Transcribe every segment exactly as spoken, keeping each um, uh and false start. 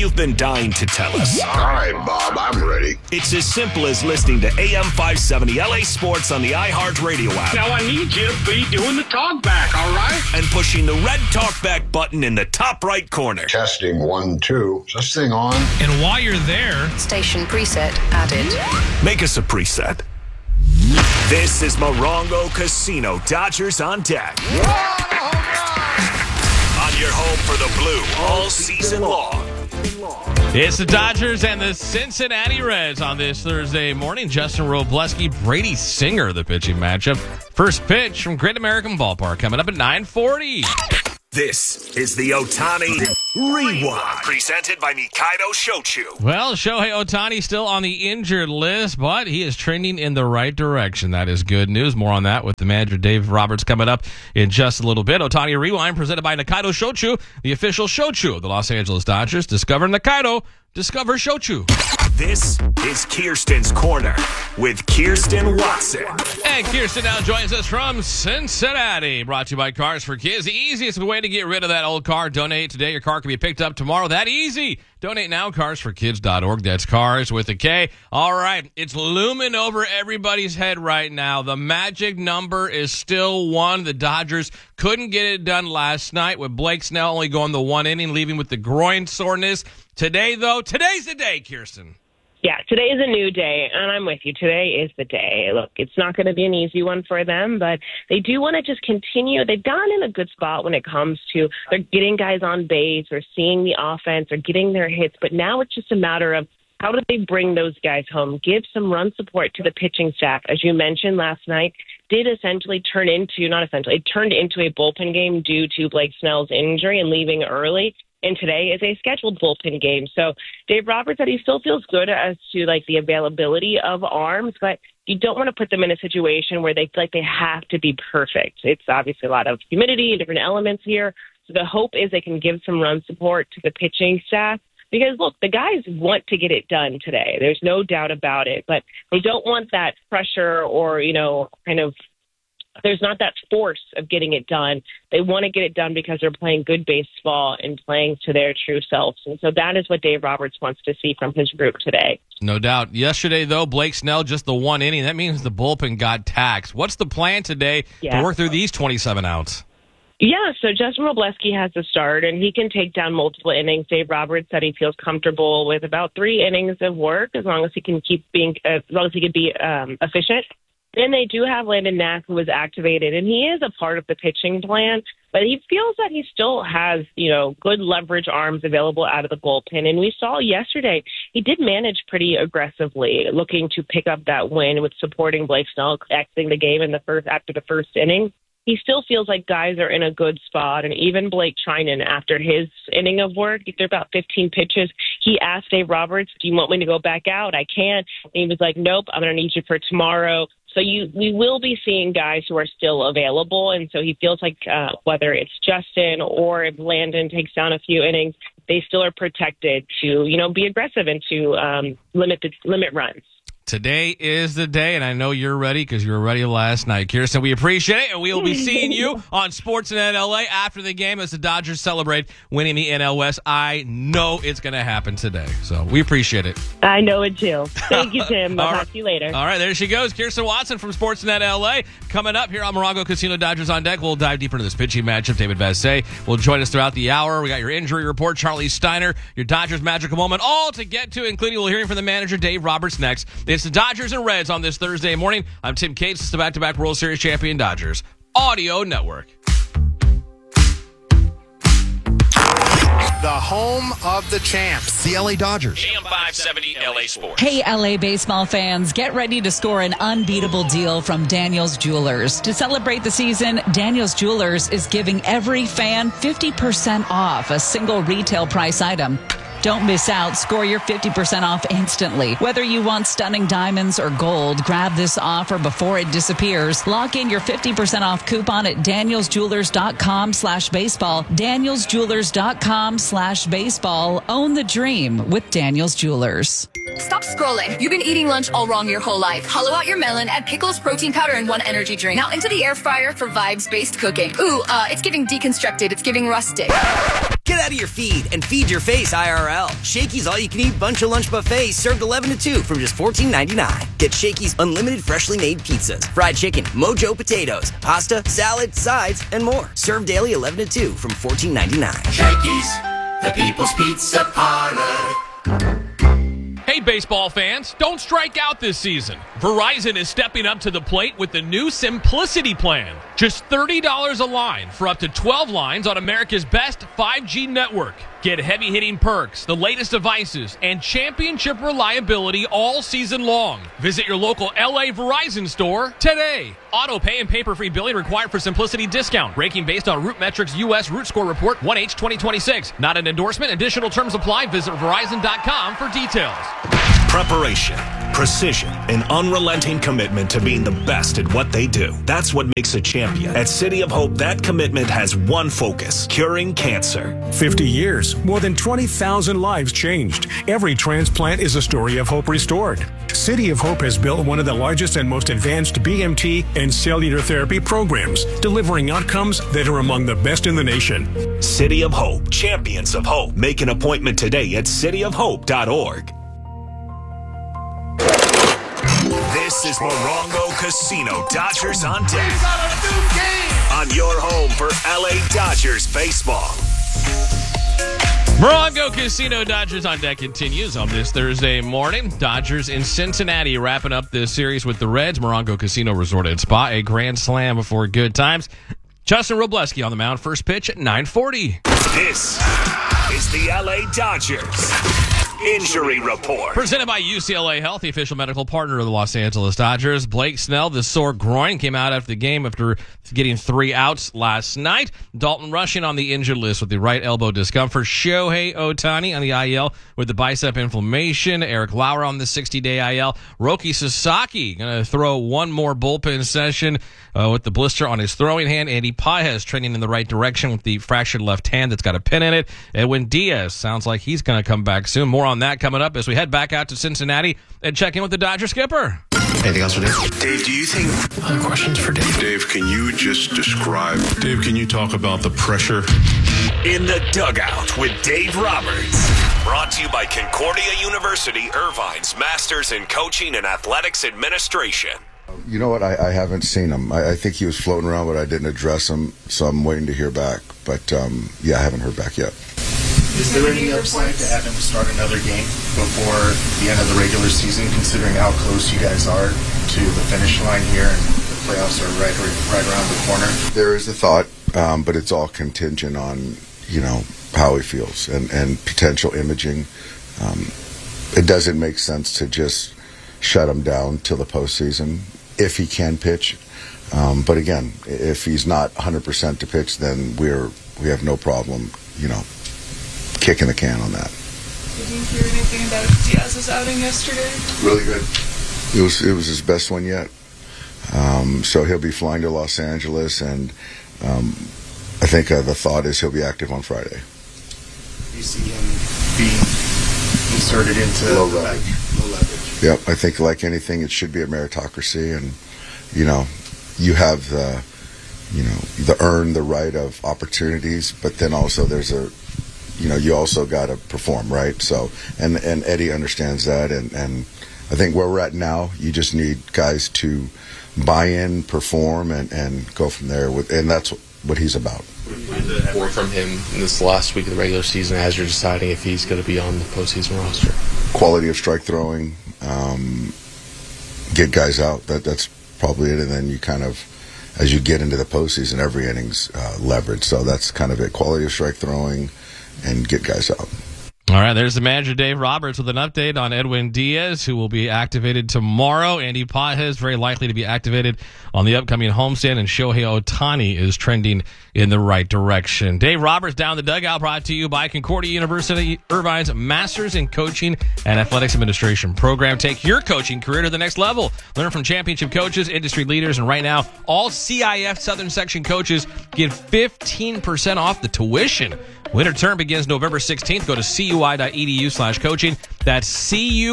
you've been dying to tell us. All right, Bob, I'm ready. It's as simple as listening to A M five seventy L A Sports on the iHeartRadio app. Now I need you to be doing the talk back, all right? And pushing the red talkback button in the top right corner. Testing one, two. Is this thing on? And while you're there, station preset added. Make us a preset. This is Morongo Casino Dodgers on deck. On your home for the blue all season long. It's the Dodgers and the Cincinnati Reds on this Thursday morning. Justin Robleski, Brady Singer, the pitching matchup. First pitch from Great American Ballpark coming up at nine forty. This is the Ohtani Rewind, presented by Nikaido Shochu. Well, Shohei Ohtani still on the injured list, but he is trending in the right direction. That is good news. More on that with the manager, Dave Roberts, coming up in just a little bit. Ohtani Rewind, presented by Nikaido Shochu, the official Shochu of the Los Angeles Dodgers. Discover Nikaido. Discover Shochu. This is Kirsten's Corner with Kirsten Watson. And Kirsten now joins us from Cincinnati. Brought to you by Cars for Kids. The easiest way to get rid of that old car. Donate today. Your car can be picked up tomorrow. That easy. Donate now. cars for kids dot org. That's cars with a K. All right. It's looming over everybody's head right now. The magic number is still one. The Dodgers couldn't get it done last night with Blake Snell only going the one inning, leaving with the groin soreness. Today, though, today's the day, Kirsten. Yeah, today is a new day, and I'm with you. Today is the day. Look, it's not going to be an easy one for them, but they do want to just continue. They've gotten in a good spot when it comes to they're getting guys on base or seeing the offense or getting their hits, but now it's just a matter of how do they bring those guys home, give some run support to the pitching staff. As you mentioned last night, did essentially turn into, not essentially, it turned into a bullpen game due to Blake Snell's injury and leaving early. And today is a scheduled bullpen game. So Dave Roberts said he still feels good as to like the availability of arms, but you don't want to put them in a situation where they feel like they have to be perfect. It's obviously a lot of humidity and different elements here. So the hope is they can give some run support to the pitching staff. Because, look, the guys want to get it done today. There's no doubt about it. But they don't want that pressure or, you know, kind of there's not that force of getting it done. They want to get it done because they're playing good baseball and playing to their true selves. And so that is what Dave Roberts wants to see from his group today. No doubt. Yesterday, though, Blake Snell, just the one inning. That means the bullpen got taxed. What's the plan today yeah. to work through these twenty-seven outs? Yeah, so Justin Robleski has to start, and he can take down multiple innings. Dave Roberts said he feels comfortable with about three innings of work as long as he can keep being, uh, as long as he can be um, efficient. Then they do have Landon Knack, who was activated, and he is a part of the pitching plan, but he feels that he still has, you know, good leverage arms available out of the bullpen. And we saw yesterday he did manage pretty aggressively, looking to pick up that win with supporting Blake Snell exiting the game in the first after the first inning. He still feels like guys are in a good spot, and even Blake Trinan, after his inning of work, after about fifteen pitches, he asked Dave Roberts, "Do you want me to go back out? I can't." And he was like, "Nope, I'm going to need you for tomorrow." So you, we will be seeing guys who are still available, and so he feels like uh, whether it's Justin or if Landon takes down a few innings, they still are protected to, you know, be aggressive and to um, limit the limit runs. Today is the day, and I know you're ready because you were ready last night. Kirsten, we appreciate it, and we will be seeing you on Sportsnet L A after the game as the Dodgers celebrate winning the N L West. I know it's going to happen today, so we appreciate it. I know it too. Thank you, Tim. I'll All talk right. to you later. All right, there she goes. Kirsten Watson from Sportsnet L A. Coming up here on Morongo Casino Dodgers on Deck, we'll dive deeper into this pitching matchup. David Vassegh will join us throughout the hour. We got your injury report, Charlie Steiner, your Dodgers magical moment, all to get to, including we'll hearing from the manager, Dave Roberts, next. It's the Dodgers and Reds on this Thursday morning. I'm Tim Cates. It's the back-to-back World Series champion Dodgers Audio Network. The home of the champs, the L A Dodgers. A M five seventy L A Sports. Hey, L A baseball fans, get ready to score an unbeatable deal from Daniel's Jewelers. To celebrate the season, Daniel's Jewelers is giving every fan fifty percent off a single retail price item. Don't miss out. Score your fifty percent off instantly. Whether you want stunning diamonds or gold, grab this offer before it disappears. Lock in your fifty percent off coupon at danielsjewelers.com slash baseball. danielsjewelers.com slash baseball. Own the dream with Daniel's Jewelers. Stop scrolling. You've been eating lunch all wrong your whole life. Hollow out your melon, add pickles, protein powder, and one energy drink. Now into the air fryer for vibes-based cooking. Ooh, uh, it's giving deconstructed. It's giving rustic. Get out of your feed and feed your face I R L. Shakey's all-you-can-eat bunch of lunch buffet served eleven to two from just fourteen ninety-nine. Get Shakey's unlimited freshly made pizzas, fried chicken, mojo potatoes, pasta, salad, sides, and more. Served daily eleven to two from fourteen ninety-nine. Shakey's, the People's Pizza Parlor. Hey, baseball fans, don't strike out this season. Verizon is stepping up to the plate with the new Simplicity plan. Just thirty dollars a line for up to twelve lines on America's best five G network. Get heavy-hitting perks, the latest devices, and championship reliability all season long. Visit your local L A Verizon store today. Auto pay and paper-free billing required for Simplicity discount. Ranking based on RootMetrics U S Root Score Report one H twenty twenty-six. Not an endorsement. Additional terms apply. Visit Verizon dot com for details. Preparation, precision, and unrelenting commitment to being the best at what they do. That's what makes a champion. At City of Hope, that commitment has one focus: curing cancer. fifty years, more than twenty thousand lives changed. Every transplant is a story of hope restored. City of Hope has built one of the largest and most advanced B M T and cellular therapy programs, delivering outcomes that are among the best in the nation. City of Hope, champions of hope. Make an appointment today at city of hope dot org. This is Morongo Casino Dodgers on deck. On your home for L A Dodgers baseball. Morongo Casino Dodgers on deck continues on this Thursday morning. Dodgers in Cincinnati wrapping up this series with the Reds. Morongo Casino Resort and Spa, a grand slam before good times. Justin Robleski on the mound. First pitch at nine forty. This is the L A Dodgers Injury Report. Presented by U C L A Health, the official medical partner of the Los Angeles Dodgers. Blake Snell, the sore groin, came out after the game after getting three outs last night. Dalton Rushing on the injured list with the right elbow discomfort. Shohei Ohtani on the I L with the bicep inflammation. Eric Lauer on the sixty-day I L. Roki Sasaki going to throw one more bullpen session uh, with the blister on his throwing hand. Andy Pages trending in the right direction with the fractured left hand that's got a pin in it. Edwin Diaz sounds like he's going to come back soon. More on that coming up as we head back out to Cincinnati and check in with the Dodger skipper. Anything else for Dave? Dave, do you think... Other questions for Dave? Dave, can you just describe... Dave, can you talk about the pressure? In the Dugout with Dave Roberts. Brought to you by Concordia University, Irvine's Masters in Coaching and Athletics Administration. You know what? I, I haven't seen him. I, I think he was floating around, but I didn't address him, so I'm waiting to hear back. But, um, yeah, I haven't heard back yet. Is there any upside to have him start another game before the end of the regular season, considering how close you guys are to the finish line here and the playoffs are right, right around the corner? There is a thought, um, but it's all contingent on, you know, how he feels and, and potential imaging. Um, it doesn't make sense to just shut him down till the postseason if he can pitch. Um, but again, if he's not one hundred percent to pitch, then we're we have no problem, you know, kicking the can on that. Did you hear anything about Diaz's outing yesterday? Really good. It was it was his best one yet. Um, so he'll be flying to Los Angeles, and um, I think uh, the thought is he'll be active on Friday. You see him being inserted into low the leverage. back, low leverage. Yep, I think like anything, it should be a meritocracy, and you know, you have the you know the earn the right of opportunities, but then also there's a you know, you also got to perform, right? So, and and Eddie understands that, and, and I think where we're at now, you just need guys to buy in, perform, and, and go from there. With, and that's what he's about. More from him in this last week of the regular season as you're deciding if he's going to be on the postseason roster? Quality of strike throwing, um, get guys out. That that's probably it, and then you kind of, as you get into the postseason, every inning's uh, leverage. So that's kind of it. Quality of strike throwing. And get guys out. All right, there's the manager, Dave Roberts, with an update on Edwin Diaz, who will be activated tomorrow. Andy Pages, very likely to be activated on the upcoming homestand, and Shohei Ohtani is trending in the right direction. Dave Roberts down the dugout, brought to you by Concordia University, Irvine's Masters in Coaching and Athletics Administration program. Take your coaching career to the next level. Learn from championship coaches, industry leaders, and right now, all C I F Southern Section coaches get fifteen percent off the tuition. Winter term begins November sixteenth. Go to C U cui.edu slash coaching. That's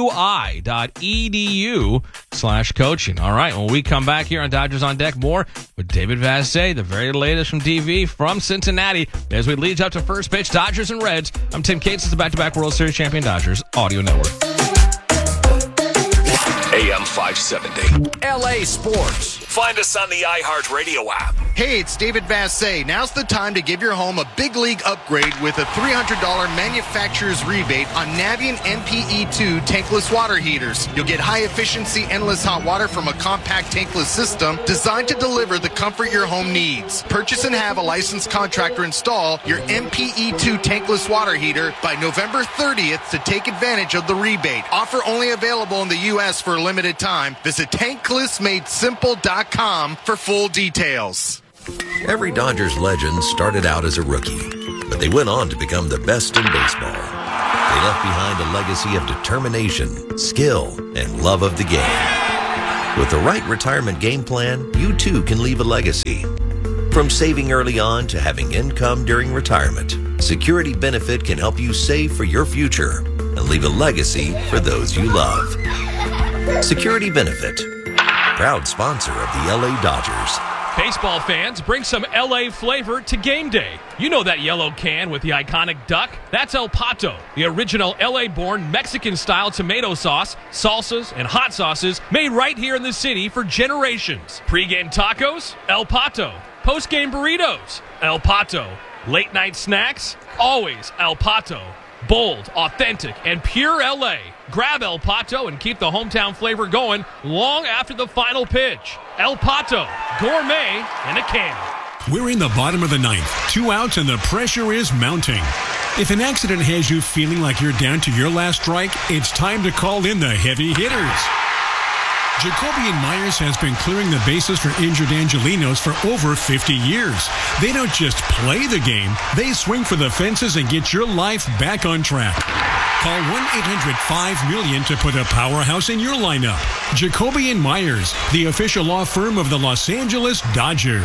cui.edu slash coaching. All right, when we come back here on Dodgers on Deck, more with David Vassegh, the very latest from D V from Cincinnati, as we lead up to first pitch, Dodgers and Reds. I'm Tim Cates. It's the back-to-back World Series champion Dodgers Audio Network. A M five seventy. L A Sports. Find us on the iHeartRadio app. Hey, it's David Vassegh. Now's the time to give your home a big league upgrade with a three hundred dollars manufacturer's rebate on Navien M P E two tankless water heaters. You'll get high-efficiency, endless hot water from a compact tankless system designed to deliver the comfort your home needs. Purchase and have a licensed contractor install your M P E two tankless water heater by November thirtieth to take advantage of the rebate. Offer only available in the U S for a limited time. Visit tankless made simple dot com for full details. Every Dodgers legend started out as a rookie, but they went on to become the best in baseball. They left behind a legacy of determination, skill, and love of the game. With the right retirement game plan, you too can leave a legacy. From saving early on to having income during retirement, Security Benefit can help you save for your future and leave a legacy for those you love. Security Benefit, proud sponsor of the L A Dodgers. Baseball fans, bring some L A flavor to game day. You know that yellow can with the iconic duck? That's El Pato, the original L A-born Mexican-style tomato sauce, salsas, and hot sauces made right here in the city for generations. Pre-game tacos? El Pato. Post-game burritos? El Pato. Late-night snacks? Always El Pato. Bold, authentic, and pure L A. Grab El Pato and keep the hometown flavor going long after the final pitch. El Pato, gourmet in a can. We're in the bottom of the ninth. Two outs and the pressure is mounting. If an accident has you feeling like you're down to your last strike, it's time to call in the heavy hitters. Jacoby and Myers has been clearing the bases for injured Angelinos for over fifty years. They don't just play the game, they swing for the fences and get your life back on track. Call one eight hundred five million to put a powerhouse in your lineup. Jacoby and Myers, the official law firm of the Los Angeles Dodgers.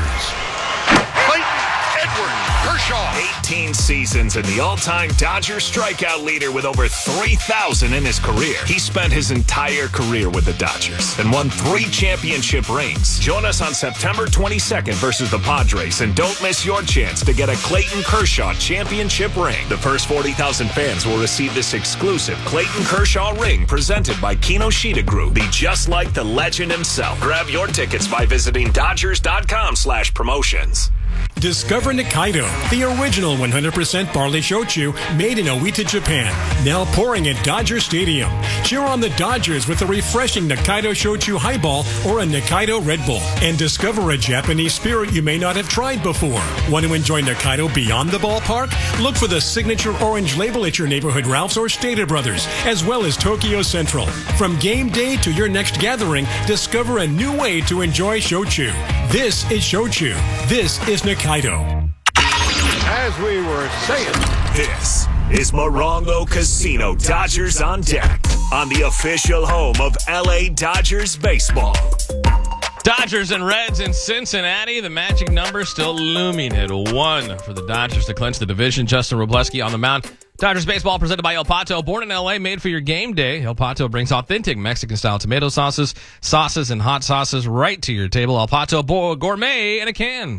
Kershaw. eighteen seasons and the all-time Dodger strikeout leader with over three thousand in his career. He spent his entire career with the Dodgers and won three championship rings. Join us on September twenty-second versus the Padres, and don't miss your chance to get a Clayton Kershaw championship ring. The first forty thousand fans will receive this exclusive Clayton Kershaw ring presented by Kinoshita Group. Be just like the legend himself. Grab your tickets by visiting Dodgers.com slash promotions. Discover Nikaido, the original one hundred percent barley shochu made in Oita, Japan. Now pouring at Dodger Stadium. Cheer on the Dodgers with a refreshing Nikaido shochu highball or a Nikaido Red Bull. And discover a Japanese spirit you may not have tried before. Want to enjoy Nikaido beyond the ballpark? Look for the signature orange label at your neighborhood Ralph's or Stater Brothers, as well as Tokyo Central. From game day to your next gathering, discover a new way to enjoy shochu. This is shochu. This is Nikaido. As we were saying, this is Morongo Casino Dodgers on Deck on the official home of L A Dodgers baseball. Dodgers and Reds in Cincinnati. The magic number still looming at one for the Dodgers to clinch the division. Justin Robleski on the mound. Dodgers baseball presented by El Pato. Born in L A, made for your game day. El Pato brings authentic Mexican-style tomato sauces, sauces, and hot sauces right to your table. El Pato, bo- gourmet in a can.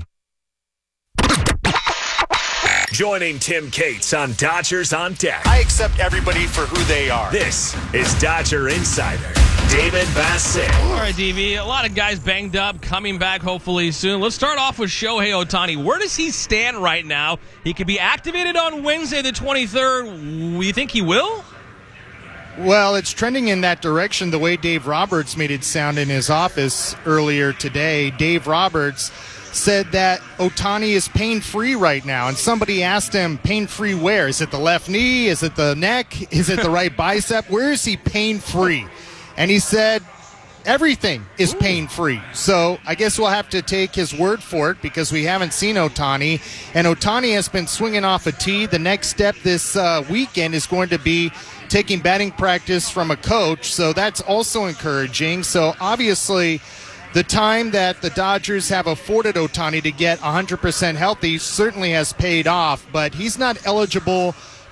Joining Tim Cates on Dodgers on Deck. I accept everybody for who they are. This is Dodger Insider David Vassegh. All right, D V, a lot of guys banged up, coming back hopefully soon. Let's start off with Shohei Ohtani. Where does he stand right now? He could be activated on Wednesday the twenty-third. You think he will? Well, it's trending in that direction the way Dave Roberts made it sound in his office earlier today. Dave Roberts said that Ohtani is pain-free right now, and somebody asked him, pain-free where? Is it the left knee? Is it the neck? Is it the right bicep? Where is he pain-free? And he said everything is pain-free. So I guess we'll have to take his word for it because we haven't seen Ohtani. And Ohtani has been swinging off a tee. The next step this uh, weekend is going to be taking batting practice from a coach. So that's also encouraging. So obviously the time that the Dodgers have afforded Ohtani to get one hundred percent healthy certainly has paid off. But he's not eligible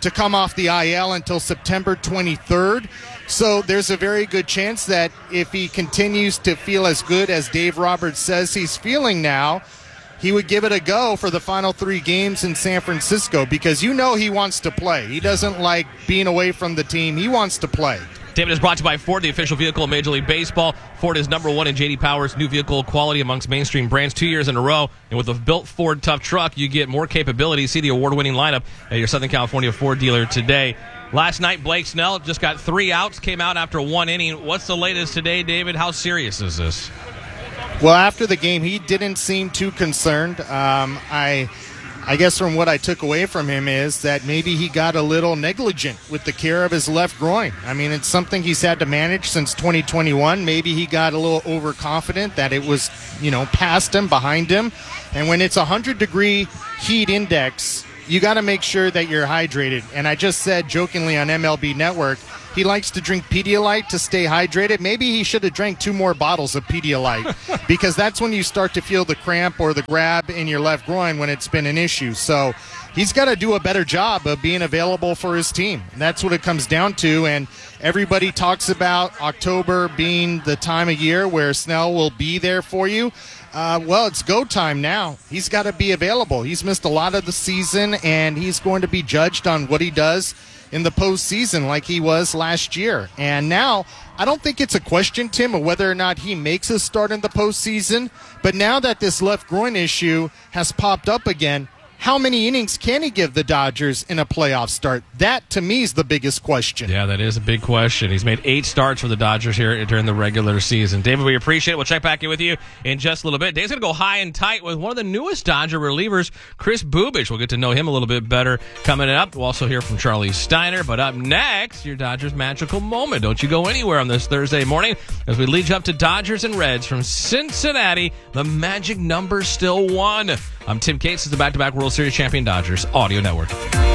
to come off the I L until September twenty-third. So there's a very good chance that if he continues to feel as good as Dave Roberts says he's feeling now, he would give it a go for the final three games in San Francisco, because you know he wants to play. He doesn't like being away from the team. He wants to play. David is brought to you by Ford, the official vehicle of Major League Baseball. Ford is number one in J D Power's new vehicle quality amongst mainstream brands two years in a row. And with a built Ford Tough truck, you get more capability. See the award-winning lineup at your Southern California Ford dealer today. Last night, Blake Snell just got three outs, came out after one inning. What's the latest today, David? How serious is this? Well, after the game, he didn't seem too concerned. Um, I... I guess from what I took away from him is that maybe he got a little negligent with the care of his left groin. I mean, it's something he's had to manage since twenty twenty-one. Maybe he got a little overconfident that it was, you know, past him, behind him. And when it's a one hundred degree heat index, you got to make sure that you're hydrated. And I just said jokingly on M L B Network, he likes to drink Pedialyte to stay hydrated. Maybe he should have drank two more bottles of Pedialyte, because that's when you start to feel the cramp or the grab in your left groin when it's been an issue. So he's got to do a better job of being available for his team. And that's what it comes down to. And everybody talks about October being the time of year where Snell will be there for you. Uh, well, it's go time now. He's got to be available. He's missed a lot of the season, and he's going to be judged on what he does in the postseason like he was last year. And now, I don't think it's a question, Tim, of whether or not he makes a start in the postseason, but now that this left groin issue has popped up again, how many innings can he give the Dodgers in a playoff start? That, to me, is the biggest question. Yeah, that is a big question. He's made eight starts for the Dodgers here during the regular season. David, we appreciate it. We'll check back in with you in just a little bit. Dave's going to go high and tight with one of the newest Dodger relievers, Chris Bubich. We'll get to know him a little bit better coming up. We'll also hear from Charlie Steiner. But up next, your Dodgers magical moment. Don't you go anywhere on this Thursday morning as we lead you up to Dodgers and Reds from Cincinnati. The magic number still one. I'm Tim Cates. It's the back-to-back World Series champion Dodgers Audio Network.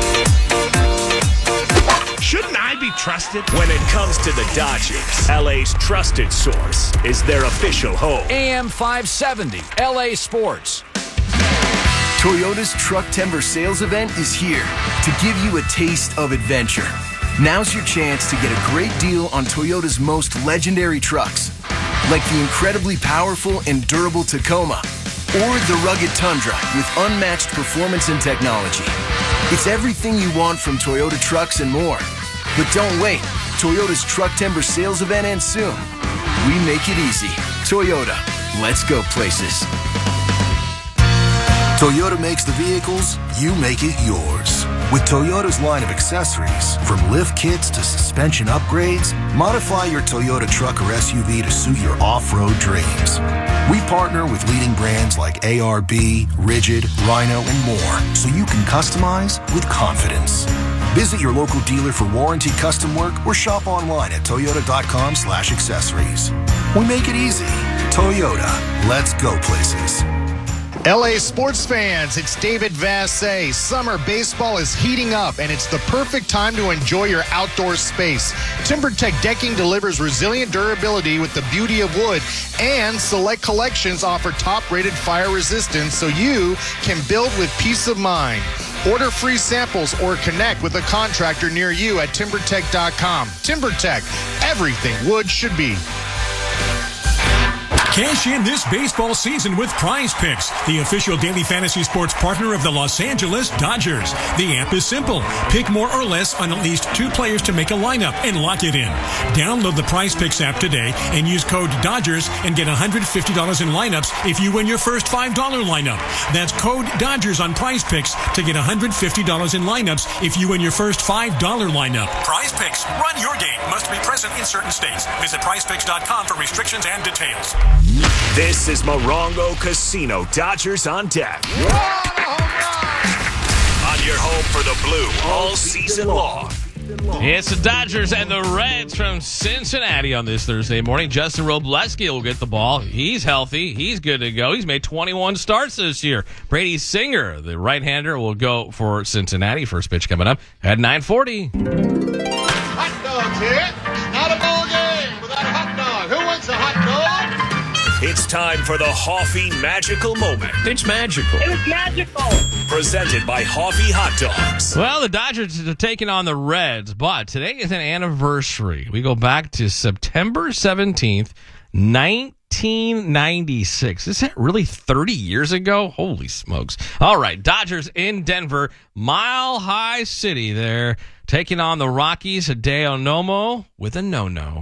Shouldn't I be trusted? When it comes to the Dodgers, L A's trusted source is their official home. A M five seventy, L A Sports. Toyota's Truck Timber Sales Event is here to give you a taste of adventure. Now's your chance to get a great deal on Toyota's most legendary trucks, like the incredibly powerful and durable Tacoma, or the rugged Tundra with unmatched performance and technology. It's everything you want from Toyota trucks and more. But don't wait. Toyota's Truck Timber Sales Event ends soon. We make it easy. Toyota. Let's go places. Toyota makes the vehicles, you make it yours. With Toyota's line of accessories, from lift kits to suspension upgrades, modify your Toyota truck or S U V to suit your off-road dreams. We partner with leading brands like A R B, Rigid, Rhino, and more, so you can customize with confidence. Visit your local dealer for warranty custom work or shop online at toyota.com slash accessories. We make it easy. Toyota. Let's go places. L A sports fans, it's David Vassay. Summer baseball is heating up, and it's the perfect time to enjoy your outdoor space. TimberTech Decking delivers resilient durability with the beauty of wood, and select collections offer top-rated fire resistance so you can build with peace of mind. Order free samples or connect with a contractor near you at timber tech dot com. TimberTech, everything wood should be. Cash in this baseball season with Prize Picks, the official daily fantasy sports partner of the Los Angeles Dodgers. The app is simple. Pick more or less on at least two players to make a lineup and lock it in. Download the Prize Picks app today and use code Dodgers and get one hundred fifty dollars in lineups if you win your first five dollar lineup. That's code Dodgers on Prize Picks to get one hundred fifty dollars in lineups if you win your first five dollar lineup. Prize Picks. Run your game. Must be present in certain states. Visit prize picks dot com for restrictions and details. This is Morongo Casino Dodgers on deck. On your home for the blue all season long. It's the Dodgers and the Reds from Cincinnati on this Thursday morning. Justin Robleski will get the ball. He's healthy. He's good to go. He's made twenty-one starts this year. Brady Singer, the right-hander, will go for Cincinnati. First pitch coming up at nine forty. Hot dogs here. Not a ball game without a hot dog. Who wants a hot dog? It's time for the Hoffy Magical Moment. It's magical. It was magical. Presented by Hoffy Hot Dogs. Well, the Dodgers are taking on the Reds, but today is an anniversary. We go back to September seventeenth, nineteen ninety-six. Is that really thirty years ago? Holy smokes. All right, Dodgers in Denver, Mile High City there, taking on the Rockies. Hideo Nomo with a no-no.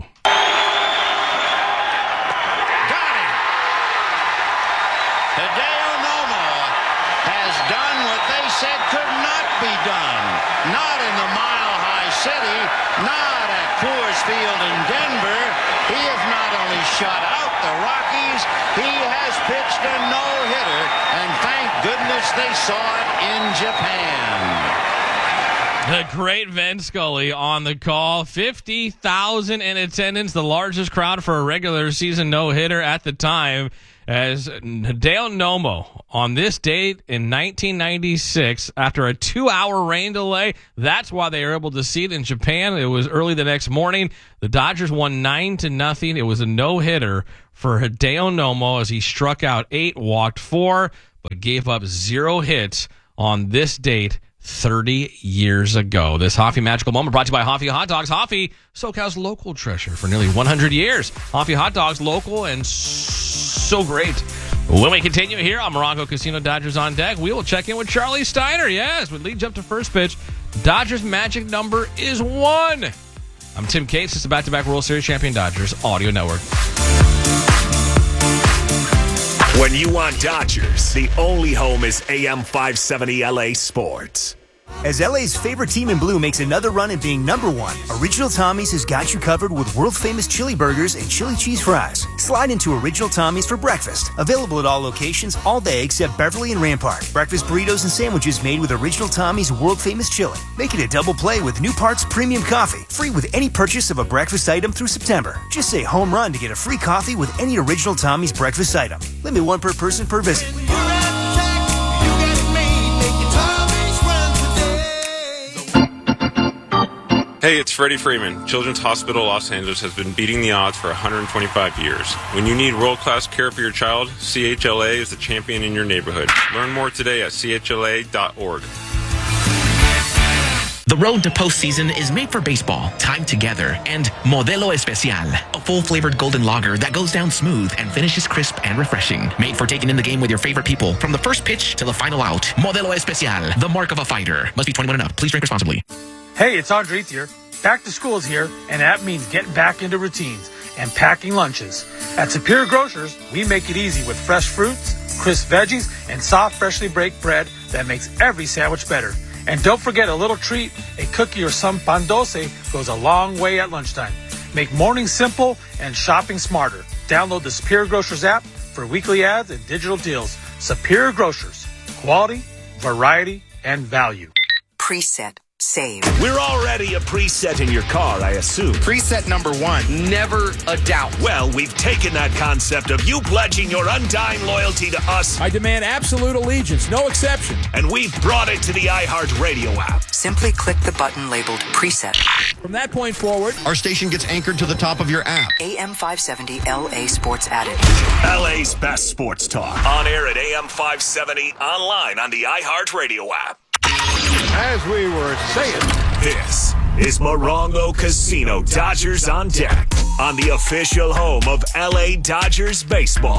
Hideo Nomo has done what they said could not be done. Not in the Mile High City, not at Coors Field in Denver. He has not only shut out the Rockies, he has pitched a no-hitter, and thank goodness they saw it in Japan. The great Vin Scully on the call. fifty thousand in attendance, the largest crowd for a regular season no-hitter at the time, as Hideo Nomo on this date in nineteen ninety-six, after a two-hour rain delay. That's why they were able to see it in Japan. It was early the next morning. The Dodgers won nine to nothing. It was a no-hitter for Hideo Nomo as he struck out eight, walked four, but gave up zero hits on this date thirty years ago. This Hoffy Magical Moment brought to you by Hoffy Hot Dogs. Hoffy, SoCal's local treasure for nearly one hundred years. Hoffy Hot Dogs, local and so great. When we continue here on Morongo Casino Dodgers on Deck, we will check in with Charlie Steiner. Yes, with leads up to first pitch, Dodgers magic number is one. I'm Tim Cates. It's the back-to-back World Series champion Dodgers Audio Network. When you want Dodgers, the only home is A M five seventy L A Sports. As L A's favorite team in blue makes another run at being number one, Original Tommy's has got you covered with world-famous chili burgers and chili cheese fries. Slide into Original Tommy's for breakfast. Available at all locations all day except Beverly and Rampart. Breakfast burritos and sandwiches made with Original Tommy's world-famous chili. Make it a double play with New Parts Premium Coffee. Free with any purchase of a breakfast item through September. Just say home run to get a free coffee with any Original Tommy's breakfast item. Limit one per person per visit. Hey, it's Freddie Freeman. Children's Hospital Los Angeles has been beating the odds for one hundred twenty-five years. When you need world-class care for your child, C H L A is the champion in your neighborhood. Learn more today at C H L A dot org. The road to postseason is made for baseball, time together, and Modelo Especial, a full-flavored golden lager that goes down smooth and finishes crisp and refreshing. Made for taking in the game with your favorite people, from the first pitch to the final out. Modelo Especial, the mark of a fighter. Must be twenty-one and up. Please drink responsibly. Hey, it's Andre here. Back to school is here, and that means getting back into routines and packing lunches. At Superior Grocers, we make it easy with fresh fruits, crisp veggies, and soft, freshly baked bread that makes every sandwich better. And don't forget a little treat, a cookie or some pan dulce goes a long way at lunchtime. Make mornings simple and shopping smarter. Download the Superior Grocers app for weekly ads and digital deals. Superior Grocers. Quality, variety, and value. Preset. Save. We're already a preset in your car, I assume. Preset number one. Never a doubt. Well, we've taken that concept of you pledging your undying loyalty to us. I demand absolute allegiance, no exception. And we've brought it to the iHeartRadio app. Simply click the button labeled Preset. From that point forward, our station gets anchored to the top of your app. A M five seventy L A Sports added. L A's best sports talk. On air at A M five seventy, online on the iHeartRadio app. As we were saying, this is Morongo Casino Dodgers on Deck on the official home of L A Dodgers baseball.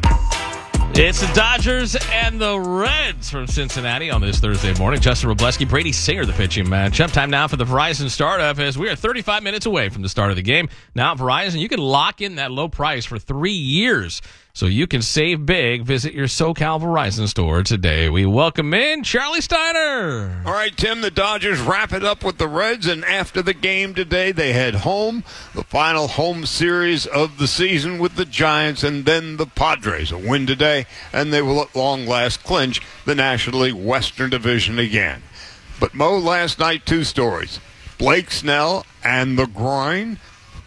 It's the Dodgers and the Reds from Cincinnati on this Thursday morning. Justin Robleski, Brady Singer, the pitching matchup. Time now for the Verizon startup as we are thirty-five minutes away from the start of the game. Now at Verizon, you can lock in that low price for three years. So you can save big. Visit your SoCal Verizon store today. We welcome in Charlie Steiner. All right, Tim, the Dodgers wrap it up with the Reds, and after the game today, they head home. The final home series of the season with the Giants and then the Padres. A win today, and they will at long last clinch the National League Western Division again. But Mo, last night, two stories. Blake Snell and the groin.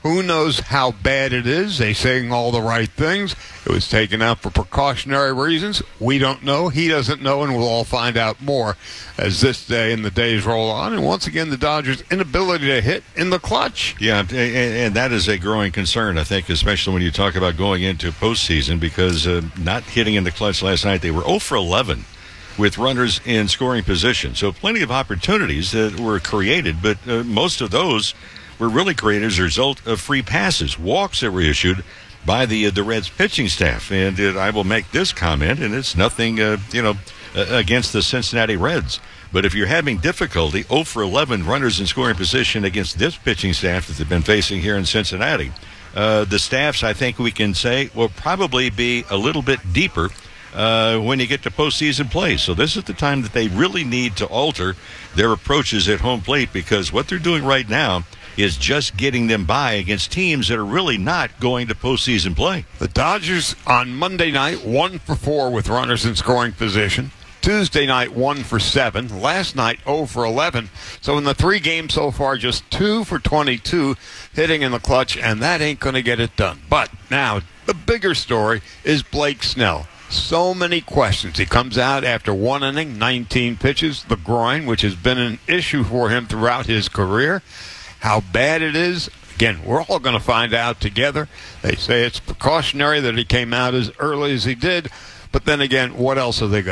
Who knows how bad it is? They saying all the right things. It was taken out for precautionary reasons. We don't know. He doesn't know, and we'll all find out more as this day and the days roll on. And once again, the Dodgers' inability to hit in the clutch. Yeah, and, and that is a growing concern, I think, especially when you talk about going into postseason, because uh, not hitting in the clutch last night, they were oh for eleven with runners in scoring position. So plenty of opportunities that were created, but uh, most of those were really created as a result of free passes, walks that were issued by the uh, the Reds pitching staff. And uh, I will make this comment, and it's nothing, uh, you know, uh, against the Cincinnati Reds. But if you're having difficulty, oh for eleven runners in scoring position against this pitching staff that they've been facing here in Cincinnati, uh, the staffs, I think we can say, will probably be a little bit deeper uh, when you get to postseason play. So this is the time that they really need to alter their approaches at home plate, because what they're doing right now is just getting them by against teams that are really not going to postseason play. The Dodgers on Monday night, one for four with runners in scoring position. Tuesday night, one for seven. Last night, oh for eleven. So in the three games so far, just two for twenty-two hitting in the clutch, and that ain't going to get it done. But now, the bigger story is Blake Snell. So many questions. He comes out after one inning, nineteen pitches, the groin, which has been an issue for him throughout his career. How bad it is, again, we're all going to find out together. They say it's precautionary that he came out as early as he did, but then again, what else are they going to